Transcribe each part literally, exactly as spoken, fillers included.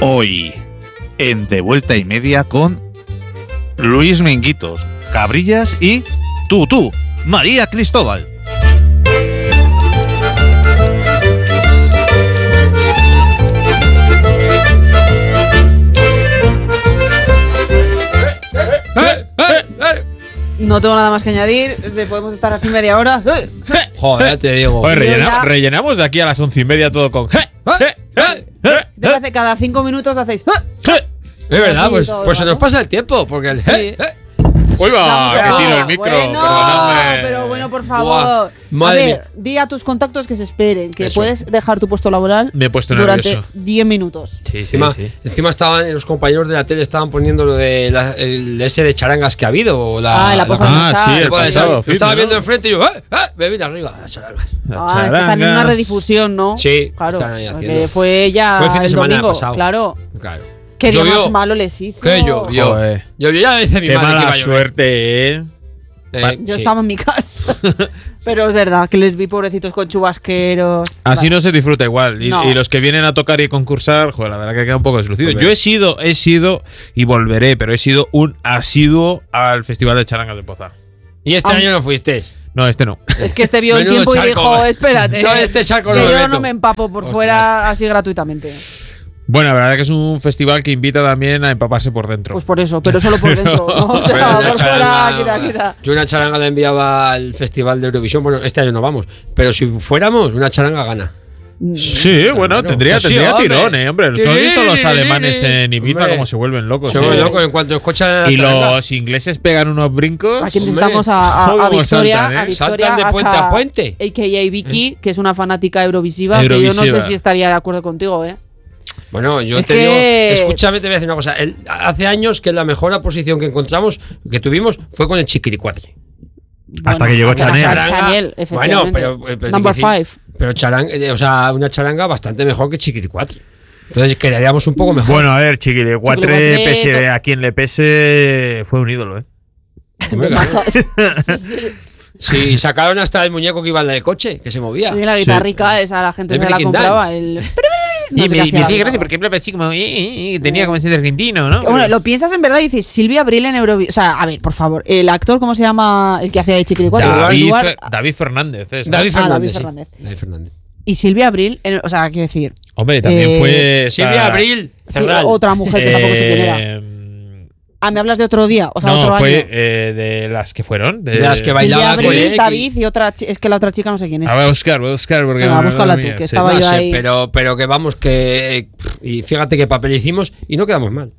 Hoy, en De Vuelta y Media con Luis Menguitos, Cabrillas y tú, tú, María Cristóbal. No tengo nada más que añadir. Podemos estar así media hora. Joder, te digo. Oye, rellena, rellenamos de aquí a las once y media todo con. Desde hace cada cinco minutos hacéis. Es verdad, pues, pues se nos pasa el tiempo. Porque el. Sí. Eh, eh. Uy, va, que tiro el micro. Bueno, perdonadme. pero bueno, por favor. Buah, a ver, mía. di a tus contactos que se esperen, que Eso. puedes dejar tu puesto laboral Me he puesto durante nervioso. diez minutos. Sí, sí, Encima, sí. encima estaban los compañeros de la tele estaban poniendo lo de la, el ese de charangas que ha habido. O la, Ah, la poza de Ah, Masar. sí, el Puede ser. pasado. Yo fin, estaba ¿no? viendo enfrente y yo, ¡eh! ¡eh! Me vine arriba, las charangas. Las Ah, es que están en una charangas. redifusión, ¿no? Sí, claro. están ahí porque haciendo. fue ya Fue el fin de el semana domingo, pasado. claro. Claro. Qué día Llovió. más malo les hizo. ¿Qué llovió? Joder. Yo ya dice mi Qué madre que iba mala a llover. suerte, eh. Eh, Yo sí. estaba en mi casa. Pero es verdad que les vi pobrecitos con chubasqueros. Así Vale. no se disfruta igual. Y, No. y los que vienen a tocar y concursar, joder, la verdad que queda un poco deslucido. Joder. Yo he sido, he sido, y volveré, pero he sido un asiduo al Festival de Charangas de Poza. Y este Ah. año no fuiste. No, este no. Es que este vio el Menudo tiempo y charco. dijo, espérate. No, este charco que no me yo meto. no me empapo por Ostras. fuera así gratuitamente. Bueno, la verdad que es un festival que invita también a empaparse por dentro. Pues por eso, pero solo por dentro. ¿no? O sea, Bueno, una por fuera, charanga- quita, quita. Yo una charanga la enviaba al Festival de Eurovisión. Bueno, este año no vamos. Pero si fuéramos, una charanga gana. Sí, bueno, Claro. tendría, Pues sí, tendría hombre. tirón, eh, hombre. ¿Tú has visto los alemanes en Ibiza Hombre. cómo se vuelven locos? Se eh? vuelve loco en cuanto escuchan. Y los ingleses pegan unos brincos. Aquí Hombre. necesitamos a, a- a Joder, cómo Victoria, saltan, ¿eh? a Victoria, Saltan de puente a puente. A K A Vicky, que es una fanática eurovisiva, que yo Eurovisiva. no sé si estaría de acuerdo contigo, ¿eh? Bueno, yo Es te que- digo, escúchame, te voy a decir una cosa. El- hace años que la mejor posición que encontramos, que tuvimos, fue con el Chiquiricuatre. Hasta que llegó hasta Chanel. Chanel, Chanel, efectivamente. Bueno, pero, pero Number quiero decir, five. Pero charanga, eh, o sea, una charanga bastante mejor que Chiquiricuatre. Entonces quedaríamos un poco mejor. Bueno, a ver, Chiquilicuatre, Chiquilicuatre, pese to- a quien le pese, fue un ídolo, ¿eh? Hombre, claro. Sí, sí. Sí, sacaron hasta el muñeco que iba en el coche, que se movía. Y la guitarrica, esa la gente El se la Breaking compraba. Dance. El... Y No sé me, qué hacía me la hacía gracia guitarra. porque hablaba así como. eh, eh, eh, tenía como ese argentino, ¿no? Bueno, lo piensas en verdad y dices, Silvia Abril en Eurovisión. O sea, a ver, por favor, el actor, ¿cómo se llama? El que hacía de Chiquilicuatre. David, Eduard- Fe- David Fernández. es, ¿no? David Ah, David Fernández. sí. Fernández. David Fernández. Y Silvia Abril, en- o sea, quiero decir, Hombre, también Eh, fue. esta- Silvia Abril. sí, Ferral. otra mujer que tampoco sé quién era. eh, Ah, me hablas de otro día, o sea, no, otro fue año. eh, de las que fueron. De las que Silvia bailaba con Abril, X. David y otra chi- es que la otra chica no sé quién es. A ver, buscar, voy a buscar. Porque Venga, no- no búscala lo tú, mía, que sí. estaba No yo sé, ahí. pero, pero que vamos, que. Y fíjate qué papel hicimos y no quedamos mal.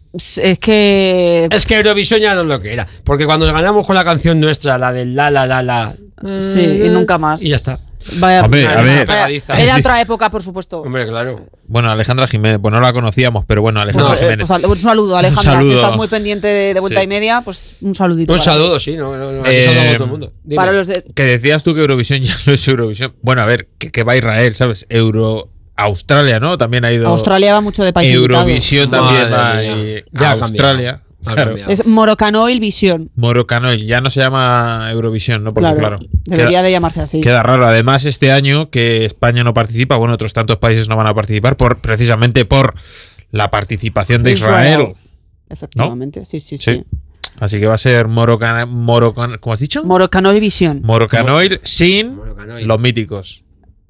Es que. Es que Eurovisión ya no es lo que era. Porque cuando ganamos con la canción nuestra, la del la la la la. Sí, y nunca más. Y ya está. Vaya, Hombre, vaya- a ver. vaya- Era otra época, por supuesto. Hombre, claro. Bueno, Alejandra Jiménez, pues no la conocíamos, pero bueno, Alejandra Pues, eh, Jiménez. pues, un saludo, Alejandra, Un saludo. que estás muy pendiente de, de vuelta Sí. y media, pues un saludito. Un para ti. saludo, sí, no, no, no, aquí Eh, saludamos a todo el mundo. Dime. Para los de. Que decías tú que Eurovisión ya no es Eurovisión. Bueno, a ver, que, que va Israel, ¿sabes? Euro. Australia, ¿no? También ha ido. Australia va mucho de país invitado. Eurovisión también Madre va. mía. Y Ya ha Australia. cambiado. Ha Claro. cambiado. Es Morocanoil Visión. Morocano, y ya no se llama Eurovisión, ¿no? Porque Claro, claro. debería queda, de llamarse así. queda raro. Además, este año que España no participa, bueno, otros tantos países no van a participar por precisamente por la participación de Israel. Israel. Efectivamente, sí, sí, sí. Sí. Así que va a ser Morocano, Morocano ¿cómo has dicho? Morocanoil Visión. Morocanoil sin Morocanoil. los míticos.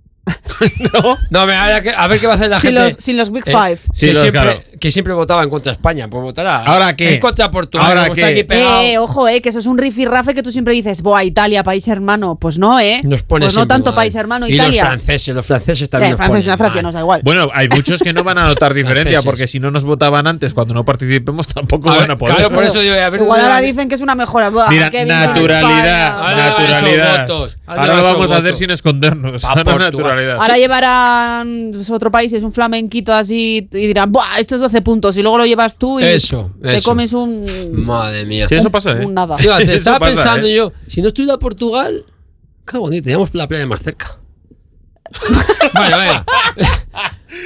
No, me- a ver, a ver qué va a hacer la Sin gente. los, sin los Big Eh, Five. Sí, que, los- siempre, claro. que siempre votaba en contra de España. Pues votará. ¿Ahora qué? En contra de Portugal. ¿Ahora como qué? está aquí pegado. Eh, ojo, eh, que eso es un rifirrafe que tú siempre dices, boa, Italia, país hermano. Pues no, eh. Nos pone pues no siempre tanto mal. país hermano, y Italia. los franceses, los franceses también Eh, nos Francia es ponen una Francia, mal. nos da igual. Bueno, hay muchos que no van a notar diferencia Franceses. porque si no nos votaban antes, cuando no participemos, tampoco A van ver, a poder. claro, por eso digo, a ver, Igual ¿dónde ahora van? dicen que es una mejora. Buah, Mira, qué bien naturalidad, España. ¿Dónde van esos naturalidad. votos? ¿Dónde Ahora van lo esos vamos a hacer votos? sin escondernos. Pa' Ahora Portugal. naturalidad. Ahora llevarán pues, otro país, es un flamenquito así, y dirán, ¡buah! Esto es doce puntos. Y luego lo llevas tú y Eso, te eso. comes un. Madre mía. Sí, eso pasa, ¿eh? un nada. Fíjate, Eso estaba pasa, pensando ¿eh? yo, si no estuviera Portugal, cago en, teníamos la playa más cerca. Bueno, venga.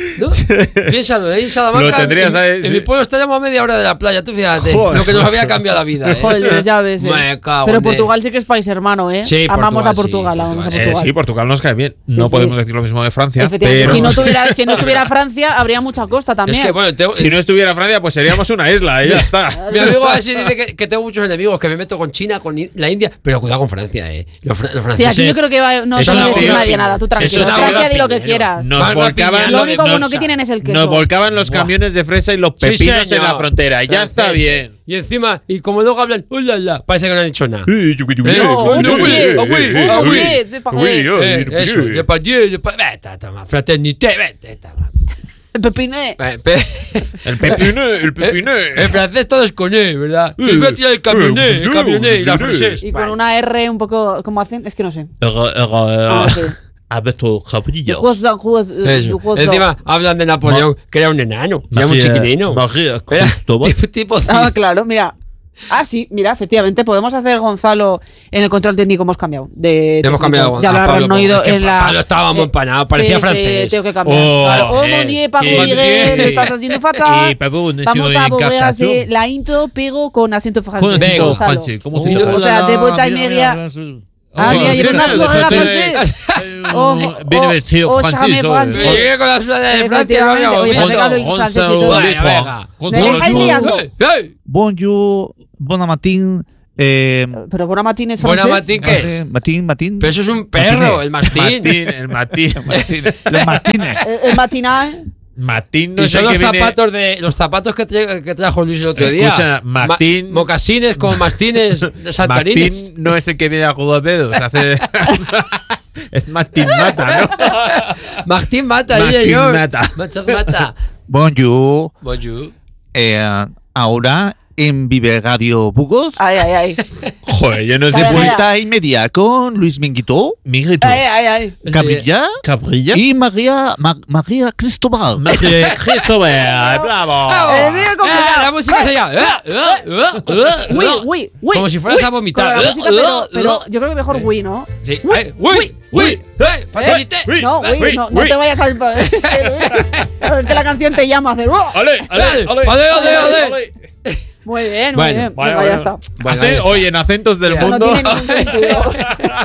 ¿No? Piénsalo, ahí en Salamanca. Lo tendrías en, ahí, en sí. mi pueblo estaríamos a media hora de la playa, tú fíjate. Joder, lo que nos había macho. cambiado la vida, ¿eh? Joder, ya ves. eh. Me cago Pero en Portugal sí que es país hermano, ¿eh? Sí, Amamos a Portugal, Portugal, sí, amamos a Portugal. Eh, Portugal. sí, Portugal nos cae bien. Sí, no sí. podemos decir lo mismo de Francia. Efectivamente. Pero Si, no tuviera, si no estuviera Francia, habría mucha costa también. Es que, bueno, tengo- si no estuviera Francia, pues seríamos una isla y ya está. mi amigo a ver si dice que, que tengo muchos enemigos, que me meto con China, con I- la India, pero cuidado con Francia, ¿eh? Los, fran- los Sí, franceses. aquí yo creo que va, no te Eso va a no, decir tío. nadie nada, tú Eso tranquilo. es una Francia, bola di lo que piñero. quieras. Nos Más volcaban, rapiña, Lo no único de bueno bolsa. que tienen es el queso. nos volcaban los Buah. camiones de fresa y los Sí, pepinos señor. en la frontera. Y ya está Franceses. bien. Y encima, y como luego hablan, ¡hola, la! Parece que no han dicho nada. Eh, No, no, oui, oui, oui, oui, oui, oui, oui, c'est pareil. Eh, eso, de Pardieu, de pa- Vete, toma, fraternité, vete, toma. El pepiné. Eh, pe- El pepiné, el pepiné. En francés todo es con E, ¿verdad? Eh, Que voy a tirar el camionet, eh, el camionet y la eh, francés. Y con una R un poco. ¿Cómo hacen? Es que no sé. Ah, sí. ver tus cabrillos. Justo, justo, Eso. justo. Encima hablan de Napoleón, que era un enano, era un chiquilino. María, Era Cristóbal. tipo, tipo Ah, claro, mira. Ah, sí, mira, efectivamente, podemos hacer, Gonzalo, en el control técnico hemos cambiado. De Hemos técnico. cambiado Ya a lo Pablo, habrán oído es que en la. Pablo estaba muy empanado, parecía sí, francés. Sí, tengo que cambiar. Oh, Claro. Oh, eh, mon dieu, Pablo sí. Miguel, lo estás haciendo fatal. Y Pablo, no Vamos soy a volver a encartación. hacer la intro, pero con acento francés. Con Venga, acento Gonzalo. francés. ¿Cómo Oh, se no, llama? o sea, de vuelta y media. Ah, mira, yo no me acuerdo de la francés. Oh, Viene oh, vestido oh, francés. charme hoy. francés. Me llegué con la ciudad de Francia, no Efectivamente, habíamos oye, visto. venga, hablo en francés y todo. Venga, venga. Me dejáis liando. ¡Ey, ey! Bonjour, bon matin. Eh, Pero Buena Matín es Buena francés. Matín, ¿qué es? eh, Matín, Matín. Pero eso es un perro, el mastín. Martín, el Matín. Los Martínez. El, el matinal. Matín no Y sé son qué los viene. zapatos de los zapatos que, tra- que trajo Luis el otro día. Escucha, Martín- Ma- mocasines con mastines saltarines. Martín no es el que viene a Judapedos. Hace. Es Martín Mata, ¿no? Martín Mata, sí, Martín señor. Mata. Martín Mata. Bonjour. Bonjour. Eh, ahora en Vive Radio Burgos. Ay, ay, ay. Joder, yo no sé Ay, si. ay, Vuelta y media con Luis Minguito, Miguelito. Ay, ay, ay. Cabrilla Cabrillas. y María, Ma- María Cristóbal. María Cristóbal. ¡Bravo! Eh, mira cómo Eh, está. la música se llama. eh, eh, eh, eh, Uy, eh. uy, uy. Como si fueras uy. a vomitar. Con la música, pero, Eh, pero eh. yo creo que mejor Wii, ¿no? Sí. Ay, Uy, uy, eh, facilité. No, Wii, no, no te vayas al. Es que, claro, es que la canción te llama a hacer. ¡oh! ¡Ole, ole, ole! Ole, ole, ole. Muy bien, muy Bueno, bien. vale, Venga, vale. ya está. Bueno, Hace- ya. Oye, en acentos del Mira, No mundo. tiene ningún sentido.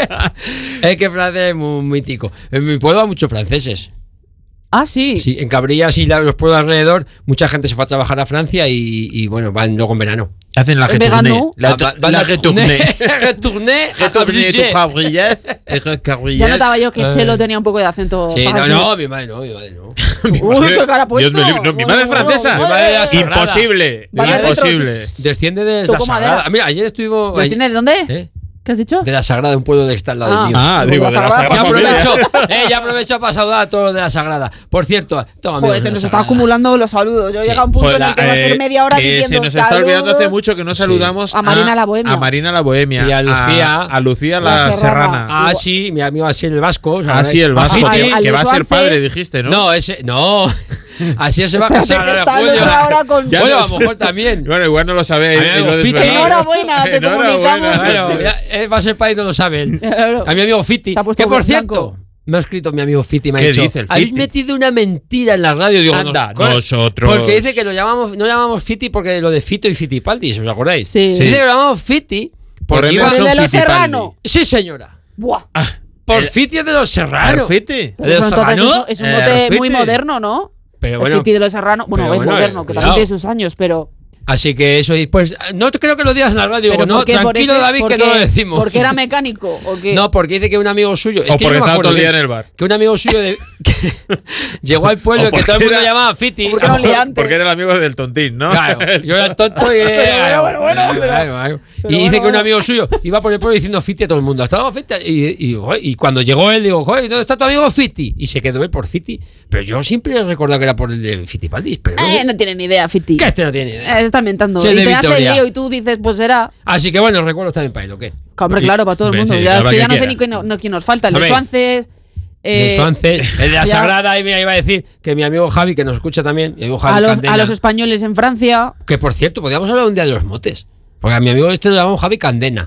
Es que francés es muy mítico. En mi pueblo hay muchos franceses. Ah, sí. Sí, en Cabrillas y la- los pueblos alrededor, mucha gente se fue a trabajar a Francia y, y, bueno, van luego en verano. Hacen la En vegano. retournée. La, Va- van la a retournée. Retourné a Retournée Cabrillas. tu Cabrillas. Ya Cabrillas. notaba yo que Eh. Chelo tenía un poco de acento. Sí, no, francés. no, mi madre no, mi madre no. Uy, qué cara ha puesto. Dios me libre. No, mi madre es Bueno, francesa. bueno, Mi madre era bueno. sagrada. Imposible. Vaya Imposible. retro. Desciende de la Toco Sagrada. madera. Mira, ayer estuvimos. ¿Pues tiene de dónde? ¿Eh? ¿Qué has dicho? De la Sagrada, un pueblo de que está al lado Ah. del mío. Ah, digo, de la Ya Ya Sagrada Familia. aprovecho, eh, ya aprovecho para saludar a todos los de la Sagrada. Por cierto, toma amigos Joder, de se la nos está Sagrada. acumulando los saludos. Yo Sí. llega a un punto Joder, en el que va a eh, ser media hora que diciendo se nos está olvidando hace saludos. mucho que no Sí. saludamos A Marina la Bohemia. A Marina la Bohemia. Y a Lucía. A, a Lucía La la, Serrana. Serrana. Ah, sí, mi amigo Asiel el Vasco. o sea, Así el Vasco, Fiti. que, a que va a los ser padre, Suárez. dijiste, ¿no? No, ese. No. Asiel se va a casar Espérate, que ahora está en el otro julio. ahora con. Ya Bueno, no a lo sé. mejor también. Bueno, igual no lo sabe. A mí y me lo digo, Fiti. desvelamos. Enhorabuena, te Enhorabuena, comunicamos. sí, Claro, sí. ya, eh, va a ser padre, no lo saben. Claro. A mi amigo Fiti. Se ha puesto Que por blanco. cierto, me ha escrito mi amigo Fiti. Me ha ¿Qué dicho: dice el habéis Fiti? metido una mentira en la radio. Digo, Anda, nos- nosotros. Porque dice que lo llamamos, no llamamos Fiti porque lo de Fito y Fitipaldis, ¿os acordáis? Sí. Sí. Dice que lo llamamos Fiti Por porque iba- Por el Emerson de los Fittipaldi. Serrano. Sí, señora. Buah. Por el- Fiti es de los Serrano. Arfete. Pero ¿De eso los entonces Serrano? es, es un Eh, mote Arfete. muy moderno, ¿no? Pero El bueno, Fiti de los Serrano. Bueno, pero es bueno, moderno, eh, que cuidado. también tiene sus años, pero. así que eso, y pues no te creo que lo digas en la radio. pero Digo, no, ¿por qué? Por tranquilo, ese- David, que porque- no lo decimos. ¿Porque era mecánico o qué? No, porque dice que un amigo suyo. Es O que yo porque no me estaba todo acuerdo el día bien, en el bar. que un amigo suyo de, que llegó al pueblo O y que porque todo el mundo era- llamaba Fiti. porque era un liante. Porque era el amigo del tontín, ¿no? Claro, yo era el tonto y. Pero bueno, bueno, bueno, pero- Claro, claro. pero Y dice bueno, que un bueno. amigo suyo iba por el pueblo diciendo Fiti a todo el mundo. Hasta luego, Fiti. Y, y, joder, y cuando llegó él, digo, joder, ¿dónde está tu amigo Fiti? Y se quedó él por Fiti. Pero yo siempre he recordado que era por el de Fitipaldis. Pero Eh, no tiene ni idea, Fiti. que este no tiene ni idea. Eh, se está inventando. Sí, y de te hace Vitoria. lío y tú dices, pues será. Así que bueno, recuerdos también para él, ¿o qué? Hombre, Y- claro, para todo el Hombre, mundo. sí, ya es salva que que ya no sé quiera. ni quién, no, no, quién nos falta. El de Hombre. Suances. El Eh, Suances, el de la ya. Sagrada, y me iba a decir que mi amigo Javi, que nos escucha también, mi amigo Javi a, los, Candena, a los españoles en Francia. que por cierto, podríamos hablar un día de los motes. Porque a mi amigo este lo llamamos Javi Candena.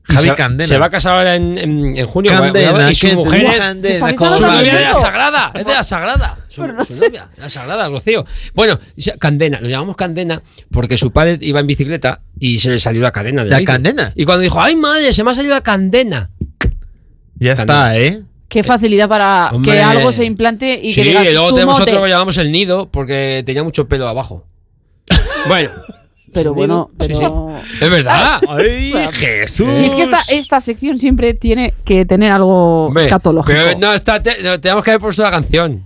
Y Javi se, Candena. se va a casar ahora en, en, en junio. Candena, y su que mujer tu es. Candena, ¿Está con besando Su también? novia de la eso? Sagrada, es de la Sagrada. Su, Pero no su sé. novia, la Sagrada, Rocío. Bueno, se- Candena, lo llamamos Candena porque su padre iba en bicicleta y se le salió la cadena de la, ¿La bici. cadena? Y cuando dijo, ¡ay madre, se me ha salido la cadena! Ya Candena. está, ¿eh? Qué facilidad para Hombre. que algo se implante y Sí, que digas y luego tu tenemos mote. otro que llamamos el nido porque tenía mucho pelo abajo. Bueno, Pero bueno, Sí, pero... es verdad. ¡Ay, Jesús! Si es que esta, esta sección siempre tiene que tener algo Hombre, escatológico. pero no, está, te- no, tenemos que haber puesto la canción.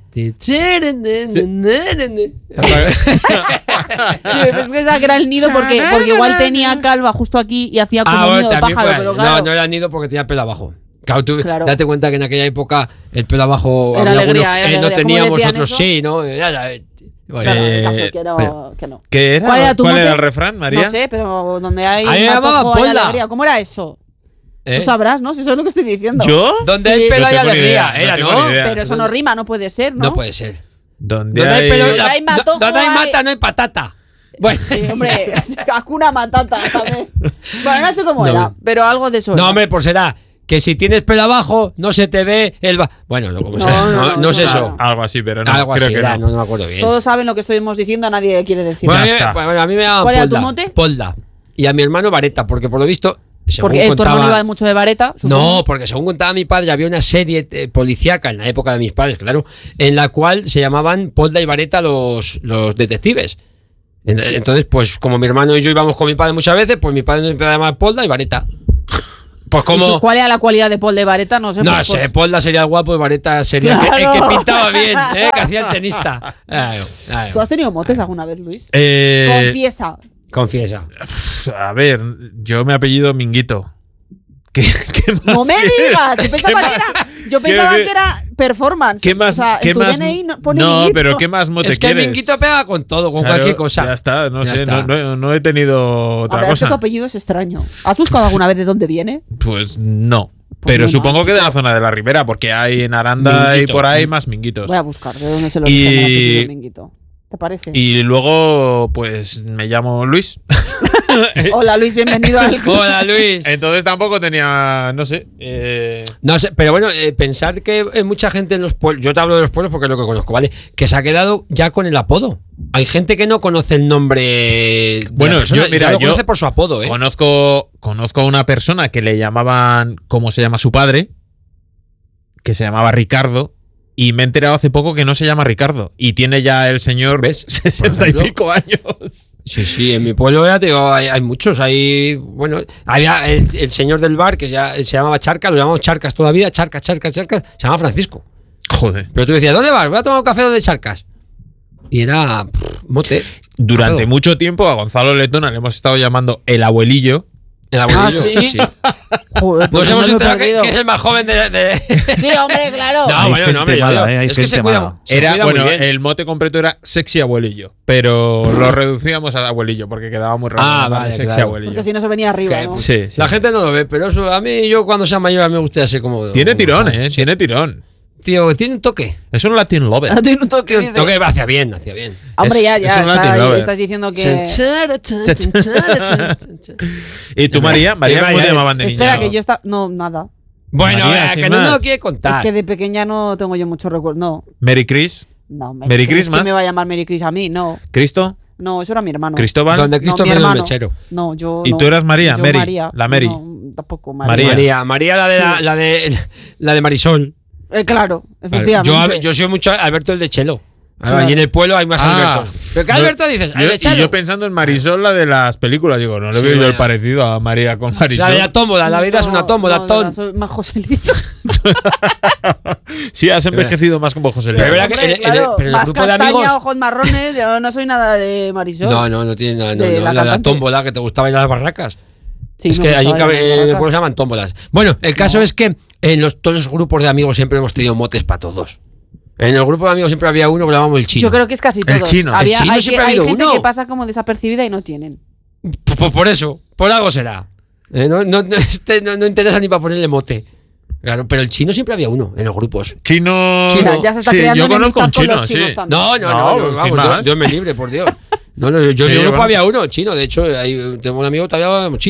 Yo pensaba que era el nido porque, porque igual tenía calva justo aquí y hacía como Ah, un bueno, nido de también pájaro, puede- pero claro. No, no era nido porque tenía pelo abajo. Claro, tú Claro. date cuenta que en aquella época el pelo abajo Era había alegría, algunos- era eh, no alegría. ¿Cómo teníamos, decían otros eso? sí, ¿no? Ya, ya, bueno, Claro, el Eh, caso es que no, bueno. que no. ¿Qué era? ¿Cuál era tu mote? el refrán, María? No sé, pero donde hay A mí me matojo llamaban hay Polda. alegría. ¿Cómo era eso? ¿eh? Tú sabrás, ¿no? Si eso es lo que estoy diciendo. ¿Yo? Donde Sí. hay pelo No hay tengo ni alegría, idea, no era, tengo ¿no? ni idea. Pero eso no rima, no puede ser, ¿no? No puede ser. Donde, Donde hay pelo, Donde la- hay matojo, donde hay hay- mata no hay patata. Bueno, Sí, hombre, Hakuna Matata, ¿sabes? Bueno, no sé cómo No, era, pero algo de eso no, era. hombre, pues será que si tienes pelo abajo no se te ve el... ba- Bueno, no, como No, sea, no, no, no, no es no, eso. no. Algo así, pero no, Algo creo así que era, no. no, no me acuerdo bien. Todos saben lo que estuvimos diciendo, nadie quiere decir. Bueno, a Ya mí, está. bueno, a mí me llaman ¿Cuál era tu Polda. mote? Polda. Y a mi hermano Vareta, porque por lo visto, según Porque tu contaba... hermano iba mucho de vareta. supongo. No, porque según contaba mi padre, había una serie eh, policíaca en la época de mis padres, claro, en la cual se llamaban Polda y Vareta los, los detectives. En- Entonces, pues como mi hermano y yo íbamos con mi padre muchas veces, pues mi padre nos empezó a llamar Polda y Vareta. Pues ¿Y como... ¿Cuál era la cualidad de Paul de vareta? No sé. No pues, sé, pues, Polda sería el guapo y Vareta sería el que- el, que, Claro. pintaba bien, ¿eh? Que hacía el tenista. Ay, ay, ¿Tú has tenido motes alguna vez, Luis? Eh, Confiesa. Confiesa. a ver, yo me apellido Minguito. ¿Qué, qué más No me quieres? digas. Yo pensaba, ¿Qué que era, más- yo qué pensaba de- que era performance. ¿Qué más? O sea, ¿qué en tu más? D N I no, pone no, Minguito. pero ¿qué más mote Es que el quieres? Minguito pega con todo, con Claro, cualquier cosa. Ya está, no Ya sé, está. No, no- no he tenido otra Hombre, es que cosa. tu apellido es extraño. ¿Has buscado alguna vez de dónde viene? Pues no. Pues Pero muy supongo mal, que de chico. la zona de la Ribera, porque hay en Aranda Minguito. y por ahí más minguitos. Voy a buscar de dónde se lo Y- origen del apellido Minguito. ¿Te parece? Y luego, pues me llamo Luis. Hola Luis, bienvenido al club. Hola, Luis. Entonces tampoco tenía, no sé. eh, No sé, pero bueno, eh, pensar que hay mucha gente en los pueblos, yo te hablo de los pueblos porque es lo que conozco, ¿vale? Que se ha quedado ya con el apodo. Hay gente que no conoce el nombre. de Bueno, la persona, yo- mira, ya lo yo conoce por su apodo, ¿eh? Conozco, conozco a una persona que le llamaban, ¿cómo se llama su padre? Que se llamaba Ricardo. Y me he enterado hace poco que no se llama Ricardo. Y tiene ya el señor ¿Ves? sesenta y Por ejemplo. pico años. Sí, sí, en mi pueblo ya te digo, hay, hay muchos. Hay, bueno, había el, el señor del bar que se, se llamaba Charcas, lo llamamos Charcas toda la vida, Charcas, Charcas, Charcas, se llama Francisco. Joder. Pero tú decías, ¿dónde vas? Voy a tomar un café donde Charcas. Y era pff, mote. Durante Claro. mucho tiempo a Gonzalo Letona le hemos estado llamando el abuelillo. El abuelillo. ¿Ah, sí? Sí. Joder, pues Nos yo hemos me he enterado que, perdido. que es el más joven de. de- Sí, hombre, claro. No, Hay bueno, gente no, hombre, mala, ya, eh, hay es que se gente cuida, mala. se Era, cuida muy bueno, bien. el mote completo era sexy abuelillo. Pero lo reducíamos al abuelillo porque quedaba muy raro. Ah, llamarle vale, sexy claro. abuelillo. Porque si no se venía arriba, Que- ¿no? Sí, sí. La gente no lo ve, pero eso, a mí, yo cuando sea mayor, a mí me gustaría ser como. Tiene como- tirón, eh. Tiene tirón. Tío, tiene un toque. Es un Latin lover. Ahora tiene un toque. Tiene un toque hacia bien, hacia bien. Hombre, Es- ya, es ya. un está Latin ahí, lover. estás diciendo que. ¿Y tú, María? María, ¿cómo María, te llamaban de niña? Espera, que yo está. No, nada. Bueno, María, eh, sin que no más. nos lo quiere contar. Es que de pequeña no tengo yo mucho recuerdo. No. Mary Chris, No, Merry Chris, Christmas. ¿quién me va a llamar Mary Chris a mí? No. Cristo, No, eso era mi hermano. Cristóbal. Donde No, Cristo mi menos el hermano. mechero. No, yo. ¿Y no. tú eras María? Yo Mary, María. la Mary. No, tampoco María. María. María, María la de la, Sí. la de la de Marisol. Eh, claro, Yo, efectivamente. yo soy mucho Alberto el de Chelo. Claro. Allí en el pueblo hay más Ah, Albertos. ¿Pero qué no, Alberto dices? Yo, El de y Chelo. yo pensando en Marisol, la de las películas, digo, no le Sí, veo yo el vaya. parecido a María con Marisol. La de la tómbola, la vida es una tómbola, no, ton. no, soy más Joselito. Sí, has envejecido más como José Pero León. es verdad que en- en el- Claro, pero en el más grupo de castaña, amigos- ojos marrones, yo no soy nada de Marisol. No, no, no tiene nada. No, De no, la la de la cantante. tómbola que te gustaba ir a las barracas. Sí, es me que allí en gustaba Cabe- ir a las en el barracas. pueblo se llaman tómbolas. Bueno, el caso No. es que en los, todos los grupos de amigos siempre hemos tenido motes para todos. En el grupo de amigos siempre había uno que llamamos el chino. Yo creo que es casi El todos. chino. Había- El chino hay que- siempre ha hay habido gente uno. que pasa como desapercibida y no tienen. Por, por- por eso, por algo será. Eh, no, no, no, este no, no interesa ni para ponerle mote. Claro, pero el chino siempre había uno en los grupos. Chino. Mira, ya se está sí, creando yo conozco enemistad un con chino, los chinos sí. también. No, no, no, No, yo, sin vamos, yo- más. Dios me libre, por Dios. No, no, yo en Sí, mi grupo bueno. había uno chino, de hecho, ahí tengo un amigo todavía chino.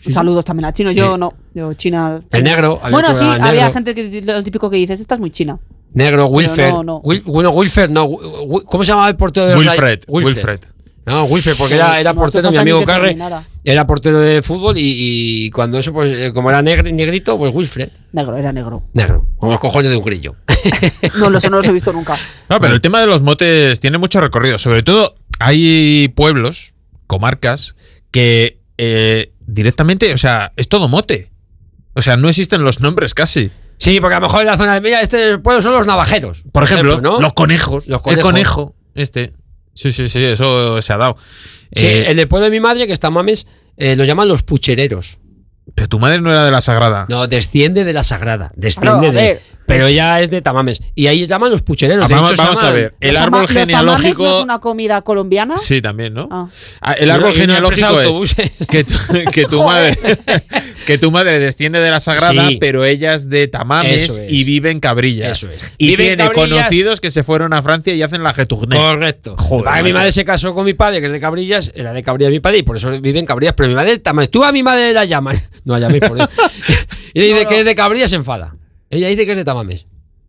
sí. Saludos también a Chino. Yo Sí. no. Yo China. El negro. había Bueno, otro sí, que era había negro. gente que lo típico que dices, esta es muy china. Negro, Wilfer. no, no. Wil- bueno, Wilfer, no. Wi- Wi- ¿Cómo se llamaba el portero de Wilfred. Wilfred. Wilfred. No, Wilfer, porque era, era No portero, hace mi falta amigo ni que Carre. terminara. Era portero de fútbol y, y cuando eso, pues, eh, como era negr- negrito, pues Wilfred. Negro, era negro. Negro. Como los cojones de un grillo. No, lo sé, no los he visto nunca. No, pero el tema de los motes tiene mucho recorrido. Sobre todo, hay pueblos, comarcas, que eh, directamente, o sea, es todo mote. O sea, no existen los nombres casi. Sí, porque a lo mejor en la zona de Mella, este pueblo son los navajeros. Por ejemplo, ¿no? los conejos. Los El conejos. conejo, este. Sí, sí, sí, eso se ha dado. Sí, Eh, el del pueblo de mi madre, que está en Mames, eh, lo llaman los puchereros. pero tu madre no era de la Sagrada. No, desciende de la Sagrada. Desciende Claro, a de. ver, pero ya es de Tamames. Y ahí llaman los puchereros. Ah, De vamos hecho, se vamos a llaman- ver. El Los árbol tama- ¿Los tamames genealógico. no es una comida colombiana? Sí, también, ¿no? Ah. Ah, El árbol Y una empresa genealógico de es autobuses. que tu, que tu madre que tu madre desciende de la Sagrada, Sí. pero ella es de Tamames Eso es. y vive en Cabrillas. Eso es. Y Vive en tiene Cabrillas. conocidos que se fueron a Francia y hacen la Getourné. Correcto. Joder, Vale, mi macho. madre se casó con mi padre, que es de Cabrillas, era de Cabrillas mi padre, y por eso vive en Cabrillas. Pero mi madre, Tamames, tú a mi madre la llamas. No la llaméis por eso. Y le dice No, que no. es de Cabrillas, se enfada. Ella dice que es de Tamames.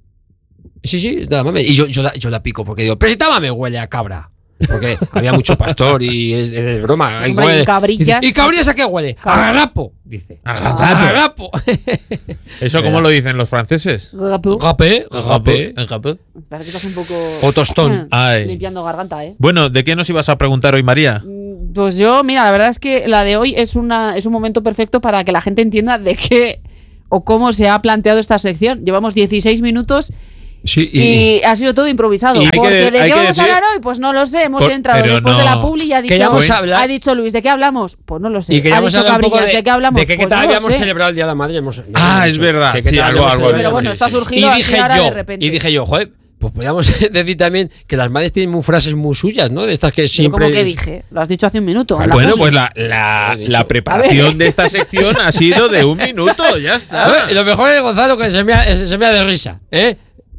Sí, sí, es de Tamames. Y yo, yo, la, yo la pico porque digo, pero si Tamames huele a cabra. Porque había mucho pastor y es de, de broma. Hombre, Y huele- y Cabrillas- Dice, ¿y Cabrillas a qué huele? A garrapo, dice. A A garrapo. garrapo. ¿Eso cómo lo dicen los franceses? Rapú. Rapé, rapé. En Japón. Espera que estás un poco. O tostón. Ay. Limpiando garganta, ¿eh? Bueno, ¿de qué nos ibas a preguntar hoy, María? Mm, Pues yo, mira, la verdad es que la de hoy es, una, es un momento perfecto para que la gente entienda de qué o cómo se ha planteado esta sección. Llevamos dieciséis minutos Sí, y, y, ha sido todo improvisado. Y hay que- Porque ¿de hay qué que vamos decir- a hablar hoy? Pues no lo sé. Hemos Por- entrado pero después no- de la publi y ha dicho, Queríamos hablar- ha dicho Luis, ¿de qué hablamos? Pues no lo sé. y Ha queríamos dicho hablar un poco Cabrillas, de, ¿de qué hablamos? de que qué Pues tal no lo habíamos sé. celebrado el Día de la Madre. Hemos- Ah, hemos es dicho, verdad. que qué Sí, tal algo- habíamos algo celebrado. Pero bueno, sí, está sí. surgido Y así dije ahora yo, de repente. y dije yo, joder, pues podríamos decir también que las madres tienen muy frases muy suyas, ¿no? De estas que Pero siempre... ¿cómo que dije? Lo has dicho hace un minuto. en la Bueno, publi. pues la, la, He dicho. la preparación de esta sección ha sido de un minuto, ya A está. ver, y lo mejor es Gonzalo que se me ha, se me ha de risa, ¿eh?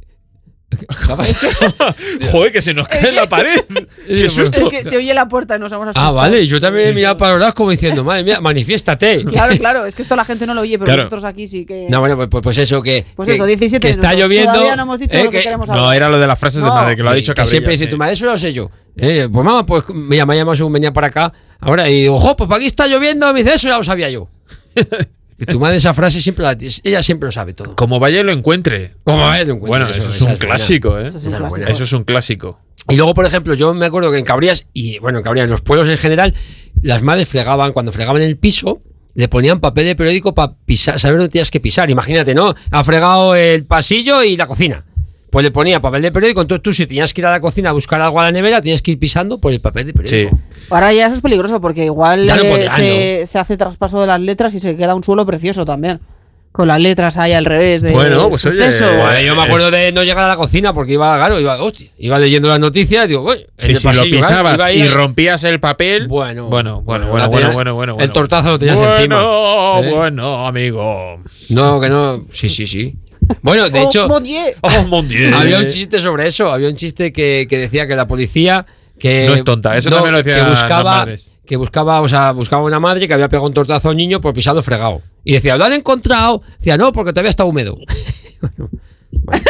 ¿Qué ha pasado? Joder, que se nos cae en la pared. Qué susto. Es que se oye la puerta y nos vamos a Ah, vale, y yo también he mirado para los como diciendo, madre mía, manifiéstate. Claro, claro, es que esto la gente no lo oye, pero Claro. nosotros aquí sí que. No, bueno, pues, pues- pues eso, que, Pues que- eso, diecisiete que está minutos. lloviendo. Todavía no hemos dicho eh, lo que, que- queremos hablar. No, era lo de las frases de No. madre, que lo ha Sí, dicho que Cabrillas. siempre dice sí. tu madre, eso lo sé yo. Eh, pues mamá, pues mira, me ha llamado según venía para acá. Ahora, y digo, ojo, pues para aquí está lloviendo. Me dice, eso ya lo sabía yo. Y tu madre esa frase siempre la, ella siempre lo sabe todo. Como vaya y lo encuentre. Como vaya y lo encuentre, Bueno, eso, eso, es esa un es buena. clásico, ¿eh? Eso es Esa un es clásico. buena. Eso es un clásico. Y luego, por ejemplo, yo me acuerdo que en Cabrillas, y bueno, en Cabrillas, en los pueblos en general, las madres fregaban, cuando fregaban el piso, le ponían papel de periódico para pisar, saber dónde tenías que pisar. Imagínate, ¿no? Ha fregado el pasillo y la cocina. Pues le ponía papel de periódico, entonces tú si tenías que ir a la cocina a buscar algo a la nevera, tenías que ir pisando por el papel de periódico. Sí. Ahora ya eso es peligroso porque igual Ya lo eh, pondrán, se, se hace traspaso de las letras y se queda un suelo precioso también. Con las letras ahí al revés de Bueno, pues oye, sucesos. Bueno, yo me acuerdo de no llegar a la cocina porque iba, claro, iba, hostia, iba leyendo las noticias y digo, bueno, en Y el si lo pasillo, claro, pisabas iba ahí- y rompías el papel. Bueno, bueno, bueno, la bueno, tenía- bueno, bueno, bueno. El tortazo lo tenías bueno, encima. ¿eh? Bueno, amigo. No, que no. Sí, sí, sí. Bueno, de Oh, hecho, mon Dieu. Oh, mon Dieu. había un chiste sobre eso. Había un chiste que, que decía que la policía. Que, No es tonta, eso también lo decían que las buscaba, madres. que buscaba, o sea, buscaba una madre que había pegado un tortazo a un niño por pisarlo fregado. Y decía, ¿lo han encontrado? Decía, no, porque todavía está húmedo. Bueno, bueno.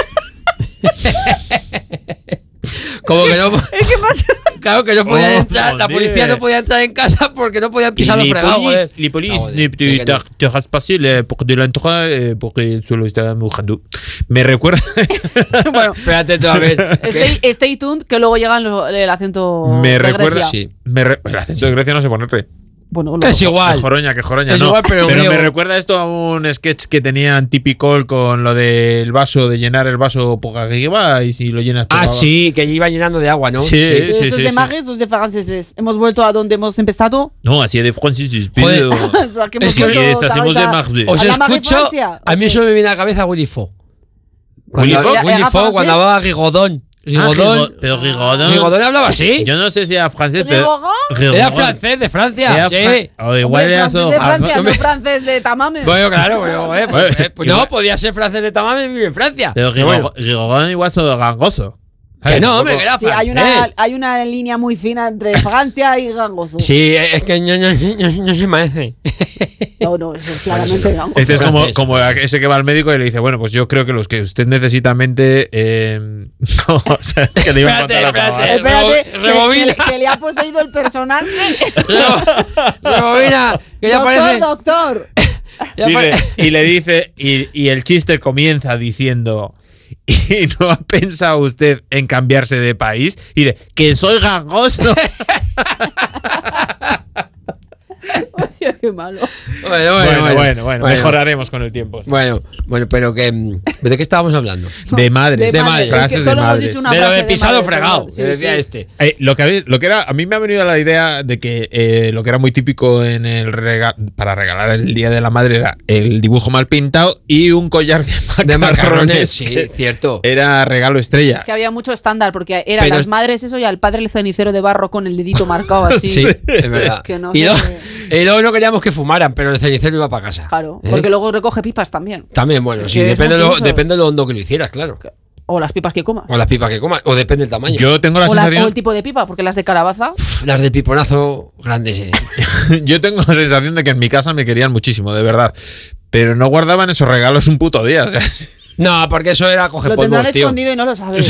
Como que no. ¿Qué pasa? Claro que no podían Oh, entrar, la joder. policía no podía entrar en casa porque no podían pisarlo les fregado. polices, joder. les polices Joder, ne que te, no. te raspaser le- por de la entrada eh, porque el suelo está mojando. Me recuerda. Bueno, Espérate tú a ver. stay, stay tuned que luego llega lo- el acento me de recuerda. Grecia. Sí. Me re- el acento de Grecia no se pone re. Bueno, lo- Es igual. Que joroña, que joroña. Es no. igual, pero me griego. recuerda esto a un sketch que tenían típico con lo del vaso, de llenar el vaso por arriba y si lo llenas por Ah, abajo. sí, que iba llenando de agua, ¿no? Sí. ¿Estos sí, de sí. mages o de franceses? Hemos vuelto a donde hemos empezado. No, así de Francis. Joder. O sea, que hemos Es que vuelto es- otra hacemos vez de a- Marseille. Os ¿A la Marie escucho. Francia? A mí Ok. solo me viene a la cabeza Willy Fogg. ¿Willy Cuando- Fogg? Willy ¿Era Fogg, francés? cuando hablaba Rigodón. Ah, Rigodón. Rigo- pero Rigodón. Rigodón hablaba así. Yo no sé si era francés, pero. ¿Rigodón? Era francés de Francia. Era Sí. fra- o igual Hombre, era francés solo. de Francia, no no me- francés de Tamame. Bueno, claro, pero, eh, pues, Bueno, eh, pues no, igual- podía ser francés de Tamame y vive en Francia. Pero Pero bueno, Rigodón igual solo gangoso. Que no, hombre, que era Sí, hay una, francés. hay una línea muy fina entre Francia y gangoso. Sí, es que no, no, no, no se parece. No, no, eso es claramente gangoso. Este es como, Francés, como francés. ese que va al médico y le dice, bueno, pues yo creo que los que usted necesita mente... Eh, no, o sea, que te iba a Espérate, contar la espérate. pavada. Espérate, Rebo- rebobina. que, que- que le ha poseído el personaje. Rebobina, que ya Doctor, parece. doctor. Ya Dice- pare- y le dice, y, y el chiste comienza diciendo, ¿y no ha pensado usted en cambiarse de país? Y dice, que soy gangoso. Hostia, qué malo. Bueno, Bueno, bueno, bueno, mejoraremos con el tiempo. Bueno, bueno, pero que. mm, ¿de qué estábamos hablando? De madres, De madres. frases Es que de solo hemos madres. dicho una De lo frase de pisado madre, fregado, perdón. que Sí, decía sí. este. Eh, lo, que, habéis- lo que era, a mí me ha venido la idea de que eh, lo que era muy típico en el rega- para regalar el Día de la Madre era el dibujo mal pintado y un collar de macarrones. De macarrones, sí, que cierto. Era regalo estrella. Es que había mucho estándar, porque eran Pero las es- madres eso y al padre el cenicero de barro con el dedito marcado así. Sí. Es verdad. Que no y, sé luego, qué- y luego no queríamos que fumaran, pero el cenicero iba para casa. Claro, ¿Eh? porque luego recoge pipas también. También, bueno, Es sí, que depende, son lo, piensos. depende de lo hondo que lo hicieras, claro. O las pipas que comas. O las pipas que comas, o depende del tamaño. Yo tengo la O, la- sensación. o el tipo de pipa, porque las de calabaza. Pff, Las de piponazo grandes, eh. Yo tengo la sensación de que en mi casa me querían muchísimo, de verdad. Pero no guardaban esos regalos un puto día. O sea, No, porque eso era coger Lo polvos, tendrán tío. escondido y no lo sabes.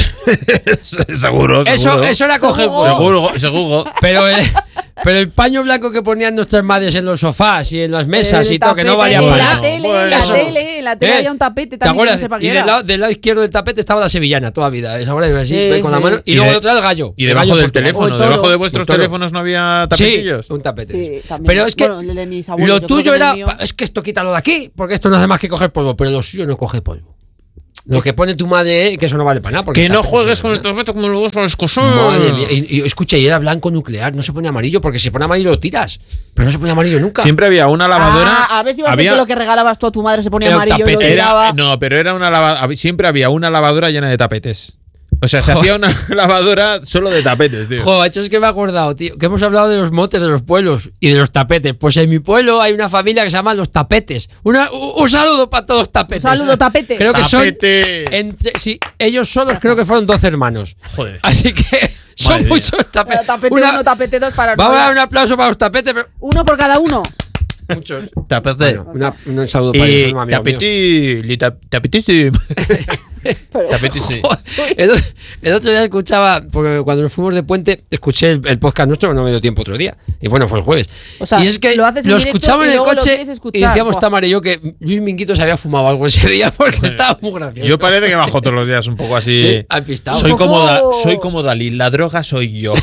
seguro, seguro. Eso, eso era coger Seguro. polvos. Seguro, seguro. Pero el, pero el paño blanco que ponían nuestras madres en los sofás y en las mesas El y todo, que no tapete, valía en para la nada. tele, Bueno. en la Eso. tele, en la tele ¿Eh? había un tapete ¿Te también. acuerdas? No sé para qué Y del era. lado, del lado izquierdo del tapete estaba la sevillana toda vida. ¿Esa hora? Así, Sí, con la sí. mano. Y, Y luego de- el otro era el gallo. Y el debajo gallo del portugués. teléfono, O el toro. debajo de vuestros El toro. teléfonos no había tapetillos. Sí, un tapete. Sí, también. Pero es que Bueno, el de mis abuelos, lo yo creo tuyo que en el era. mío- pa- Es que esto quítalo de aquí, porque esto no hace más que coger polvo. Pero lo suyo no coge polvo. Lo que pone tu madre, eh, que eso no vale para nada. porque Que no tampoco juegues se- con el tapete como lo gustan las cosas. Madre mía. Y, y escucha, y era blanco nuclear, no se pone amarillo, porque si se pone amarillo lo tiras. Pero no se pone amarillo nunca. Siempre había una lavadora. Ah, a ver si va a ser había- que lo que regalabas tú a tu madre se ponía Era un amarillo y lo tapete. tiraba. Era, no, pero era una lavadora. Siempre había una lavadora llena de tapetes. O sea, se hacía una lavadora solo de tapetes, tío. Joder, macho, es que me he acordado, tío, que hemos hablado de los motes de los pueblos y de los tapetes. Pues en mi pueblo hay una familia que se llama Los Tapetes. Una, un, un saludo para todos los tapetes. Un saludo, tapetes. Creo que Tapetes. son. Entre, sí, ellos solos creo que fueron doce hermanos. Joder. Así que son Madre mía. muchos Pero tapetes. tapete Una- uno, tapete dos para vamos a dar un aplauso para los tapetes, pero Uno por cada uno. muchos. Tapete. Bueno, una- un saludo para ellos, Y son amigos míos. tapeti, li tap- tapetísimo. Pero, Tapetísimo. Joder, El, otro- el otro día escuchaba, porque cuando nos fuimos de puente, escuché el, el podcast nuestro, pero no me dio tiempo otro día. Y bueno, fue el jueves. O sea, y es que lo haces en lo directo escuchamos y en el luego lo coche quieres escuchar. y decíamos Buah. Tamara y yo que Luis Minguito se había fumado algo ese día porque estaba muy gracioso. Yo parece que bajo todos los días un poco así. Sí, al pistado. Soy Un poco- como, Da- soy como Dalí, la droga soy yo.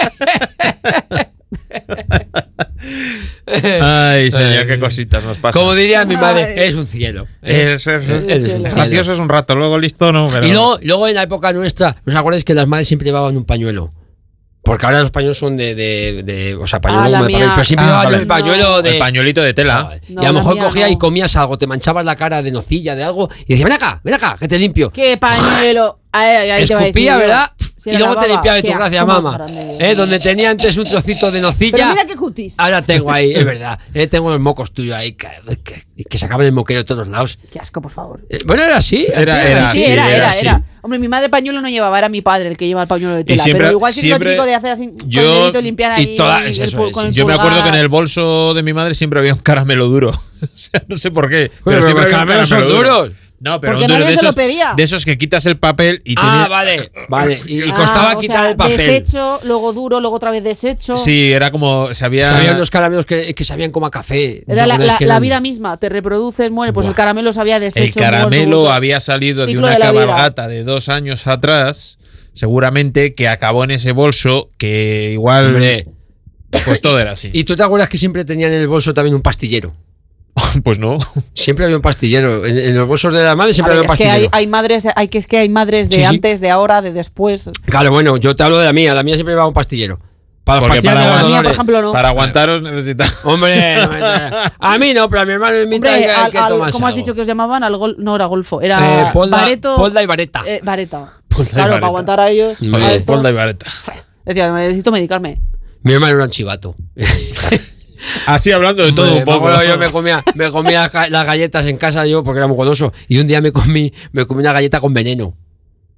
Ay, señor, Ay. qué cositas nos pasan. Como diría mi madre, Ay. es un cielo. ¿eh? Es, es- Es un Gracioso gracioso es un rato, luego listo no. Pero Y luego, luego en la época nuestra, ¿os acordáis que las madres siempre llevaban un pañuelo? Porque ahora los pañuelos son de, de, de- o sea, pañuelo Ah, la como de papel, mía- pero siempre Ah, llevaban vale. el pañuelo de el pañuelito de tela. Joder. No, y a lo la mejor mía cogía no. y comías algo, te manchabas la cara de nocilla, de algo, y decía, ven acá, ven acá, que te limpio. Qué pañuelo. Ay, ay, ay, te iba a decir Escupía, yo. ¿verdad? Sí, y la luego te lavaba. limpiaba y Qué tu gracia, asco más mamá. grande, ¿Eh? Dios. Donde tenía antes un trocito de Pero nocilla. mira qué cutis. Ahora tengo ahí, es verdad. Eh, tengo los mocos tuyos ahí que, que, que sacaban el moquero de todos lados. Qué asco, por favor. Eh, bueno, era así. Era- antes era sí, así, era, era era, así. era. Hombre, mi madre pañuelo no llevaba, era mi padre el que lleva el pañuelo de Y tela. siempre- pero igual sí es lo siempre- típico de hacer así con yo- el dedito y limpiar y ahí. toda- el es eso, pul- es, con el sí. Yo me acuerdo que en pulgar. el bolso de mi madre siempre había un caramelo duro. O sea, no sé por qué. Pero, pero siempre los había un caramelos son caramelo duro. duros. No, pero Porque un duro nadie de se lo esos, pedía. de esos que quitas el papel y Ah, tiene- vale, vale. Y, y Ah, costaba o quitar sea, el papel. Deshecho, luego duro, luego otra vez deshecho. Sí, era como. Se había. Es que había unos caramelos que, que sabían como a café. ¿Os Era la, acordáis la- que la eran? vida misma, te reproduces, muere, pues Buah. el caramelo se había deshecho. El caramelo muerto, muerto. había salido de Ciclo una de la vida. cabalgata de dos años atrás, seguramente, que acabó en ese bolso, que igual. Hombre. Pues todo era así. ¿Y tú te acuerdas que siempre tenían en el bolso también un pastillero? Pues no. Siempre había un pastillero. En, en los bolsos de la madre A siempre ver, había un es que pastillero. hay, hay madres, hay que es que hay madres de Sí, sí. antes, de ahora, de después. Claro, bueno, yo te hablo de la mía. La mía siempre llevaba un pastillero. Para los Porque pastillas para de la los La mía, por dolores. ejemplo, no. Para aguantaros necesita. Hombre, no me- a mí no, pero a mi hermano me invita Hombre, a que, al- que al- tomase ¿cómo has algo. dicho que os llamaban? Al gol, no era golfo, era Eh, polda, bareto. polda y vareta. eh, vareta. Polda y claro, vareta. para aguantar a ellos. Hombre, a estos, Polda y vareta. decía, necesito medicarme. Mi hermano era un chivato. Así hablando de todo Me- un poco. me acuerdo, yo me comía, me comía las ga- las galletas en casa yo porque era muy goloso. Y un día me comí, me comí una galleta con veneno.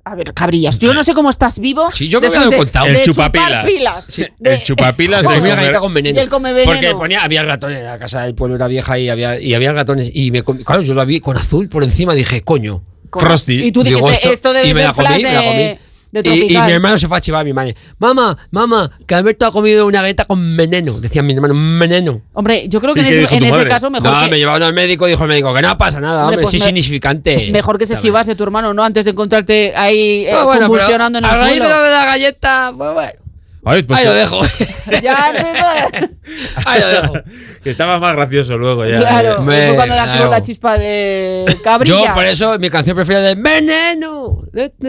A ver, Cabrillas, yo no sé cómo estás vivo. Sí, yo creo que después lo he de- contado. de El chupar chupapilas. pilas. Sí, De- el chupapilas Pues de comía comer- galleta con veneno. Y el come veneno. Porque ponía, había ratones en la casa del pueblo, era vieja y había, y había ratones. Y me comí- claro, yo lo vi con azul por encima, dije, coño. Con- Frosty. Y tú Digo, dijiste, esto, debe y me ser la comí, flash me la de, comí. de Y, y tropical. mi hermano se fue a chivar a mi madre. Mamá, mamá, que Alberto ha comido una galleta con veneno. Decía mi hermano, veneno. Hombre, yo creo que ¿Y en qué ese, dijo en tu ese madre? caso mejor No, que, me llevaron al médico y dijo el médico que no pasa nada, Hombre, hombre, pues sí me- significante. mejor que se ¿sabes? chivase tu hermano, ¿no? Antes de encontrarte ahí eh, Ah, bueno, pero convulsionando en el a raíz suelo. de lo de la galleta, pues bueno. Ay, pues Ahí que- lo dejo. Ya empezó. Ahí lo dejo. que estaba más gracioso luego ya. Claro, Me- fue cuando le activó claro. la chispa de Cabrillas. Yo, por eso, mi canción preferida es Veneno.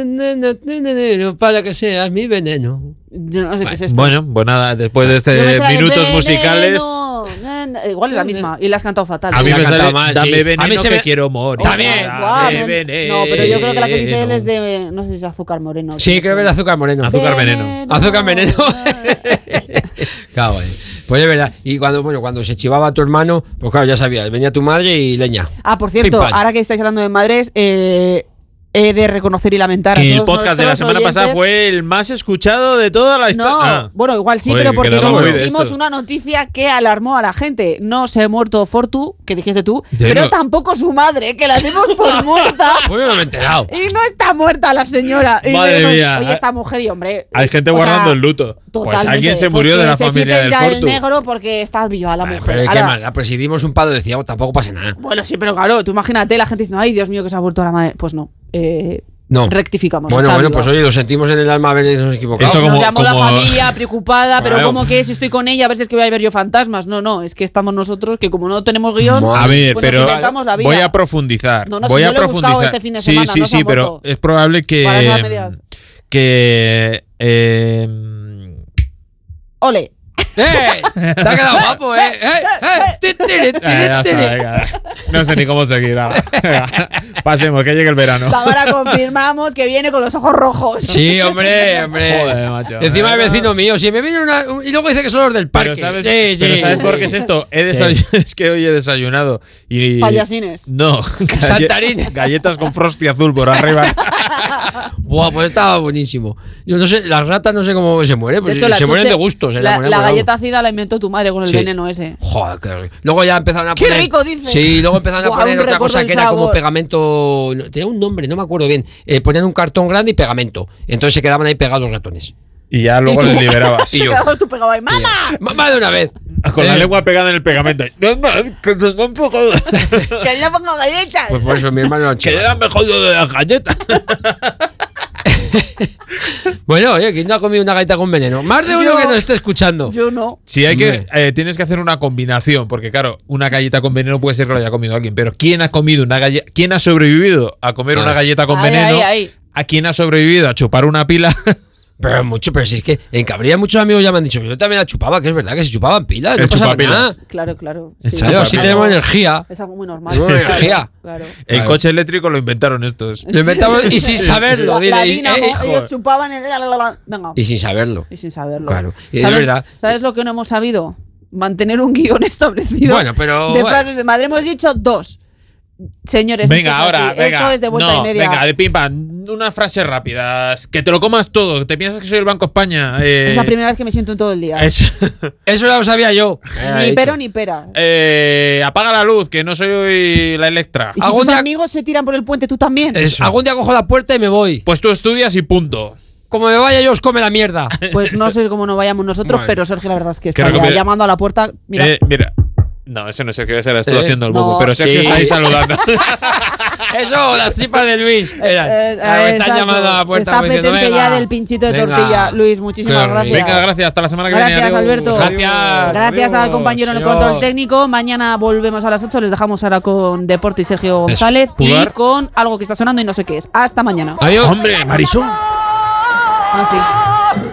Para que seas mi veneno. Yo no sé qué es esto. Bueno, pues nada, después de Yo me este sé la de minutos veneno, musicales, na, na, igual es la misma. Y la has cantado fatal. a mí la me ha cantado sale mal, dame sí. veneno A mí se que me- quiero morir. También. Dame Guau, no, veneno. no, pero yo creo que la que dice él es de. No sé si es azúcar moreno. Sí, creo que es de azúcar moreno. Azúcar veneno. Azúcar veneno. Claro, eh. Pues es verdad. Y cuando, bueno, cuando se chivaba a tu hermano, pues claro, ya sabías, venía tu madre y leña. Ah, por cierto, Pim, pam. ahora que estáis hablando de madres, eh, he de reconocer y lamentar a Que el todos podcast de la nuestros semana pasada oyentes. fue el más escuchado de toda la historia. No, Ah. bueno, igual sí, Joder, pero que porque quedaba nos muy de dimos esto. una noticia que alarmó a la gente. No se ha muerto Fortu, que dijiste tú, Ya pero no. tampoco su madre, que la dimos por muerta. Pues yo no me he enterado. Y no está muerta la señora. Y Madre digo, mía. Oye, esta mujer y hombre. Hay gente o sea, guardando el luto. Pues totalmente. alguien se Pues murió que de la se familia quiten del ya Fortu. el negro porque está viva la Vale, mujer. pero qué Ahora- maldad, pues si dimos un palo decíamos, tampoco pasa nada. Bueno, sí, pero claro, tú imagínate la gente diciendo, ay, Dios mío, que se ha vuelto la madre. Pues no. Eh, No. Rectificamos. Bueno, está bueno, viva. pues oye, lo sentimos en el alma a ver si nos hemos equivocado. Esto como- Nos llamó la como- familia preocupada, pero Claro. ¿cómo que si estoy con ella? A ver si es que voy a ver yo fantasmas. No, no, es que estamos nosotros que como no tenemos guión, Madre. A ver, pues nos pero inventamos la vida. voy a profundizar. No, no, voy si a yo lo he buscado profundizar. este fin de sí, semana, sí, no se sí, ha pero muerto. es probable que Para esas medidas. que eh, Ole. ¡Eh! Te ha quedado guapo, ¿eh? ¡Eh! ¡Eh! Ti, tiri, tiri, Ah, ya está, tiri. venga. No sé ni cómo seguir. ahora. Venga, pasemos, que llegue el verano. Ahora confirmamos que viene con los ojos rojos. Sí, hombre, hombre. Joder, macho. Encima el vecino mío, si me viene una. Y luego dice que son los del parque. Pero ¿sabes, Sí, pero sí. ¿sabes por qué es esto? He desayu- Es que hoy he desayunado y... Payasines. No, galle- Saltarín. galletas con frosty azul por arriba. Buah, pues estaba buenísimo. Yo no sé, las ratas no sé cómo se mueren. Pues De hecho, la se mueren chuche- de gusto. Se la, la, mueren la por algo. galleta ácida la inventó tu madre con el Sí. veneno ese. Joder, qué rico. Luego ya empezaron a ¡Qué poner. rico, dice! Sí, luego empezaron a Buah, poner un otra recuerdo cosa del que era como sabor. pegamento. no, Tenía un nombre, no me acuerdo bien. Eh, ponían un cartón grande y pegamento. Entonces se quedaban ahí pegados los ratones. Y ya luego ¿Y tú? les liberabas. Y yo. Tú pegabas ahí, ¡mamá! Más de una vez. Con la Eh, lengua pegada en el pegamento. No, no, que nos han pegado. ¡Que yo pongo galletas! Pues por eso mi hermano era Que chico. ya me he jodido de las galletas. Bueno, oye, ¿quién no ha comido una galleta con veneno? Más de uno Yo- que nos esté escuchando. Yo no. Sí, hay que, Hombre. eh, tienes que hacer una combinación, porque claro, una galleta con veneno puede ser que lo haya comido alguien, pero ¿quién ha comido una galleta? ¿Quién ha sobrevivido a comer Ah, una sí. galleta con Ahí, veneno? ahí, ahí. ¿A quién ha sobrevivido a chupar una pila? Pero mucho, pero si es que en Cabrilla muchos amigos ya me han dicho, yo también la chupaba, que es verdad que se chupaban pilas, no El pasaba chupapilas. nada. Claro, claro. ¿En Sí. serio? Claro, así Claro. tenemos energía. Es algo muy normal. Tenemos energía. Claro. El Claro. coche eléctrico lo inventaron estos. Lo inventamos y sin saberlo, La, dile. la y, Dinamo, eh, eh, ellos chupaban el... Venga. y sin saberlo. Y sin saberlo. Claro. Y es ¿Sabes, verdad. ¿Sabes lo que no hemos sabido? Mantener un guión establecido Bueno, pero. de bueno. frases de madre. Hemos dicho dos. Señores, Venga, esto es ahora, así. venga. Esto es de vuelta no, y media. venga, de pim pam. Una frase rápida. Que te lo comas todo. ¿Te piensas que soy el Banco España? Eh, Es la primera vez que me siento en todo el día. es- Eso ya lo sabía yo. Ni pero ni pera. eh, apaga la luz, que no soy la Electra. Y si algún tus día- amigos se tiran por el puente, tú también. Es- algún día cojo la puerta y me voy. Pues tú estudias y punto. Como me vaya yo, os come la mierda. Pues no sé cómo no vayamos nosotros, Vale. pero Sergio la verdad es que ¿Qué está ya recomienda? llamando a la puerta. Mira, Eh, mira. No, ese no sé qué será. Estoy Eh, haciendo el no, bobo, pero Sergio sí. está ahí saludando. Eso, las tripas de Luis. Eran. Eh, eh, Ah, me están exacto. llamando a la puerta. Está como diciendo, petente venga, ya del pinchito de venga. tortilla. Luis, muchísimas Qué gracias. rico. Venga, gracias. Hasta la semana que Gracias, viene. Adiós. Alberto. Gracias. Gracias al Adiós. compañero en el Adiós. control técnico. Mañana volvemos a las ocho. Les dejamos ahora con Deporte y Sergio González. Y Pulgar. con algo que está sonando y no sé qué es. Hasta mañana. Adiós. Hombre, Marisol. Ah, sí.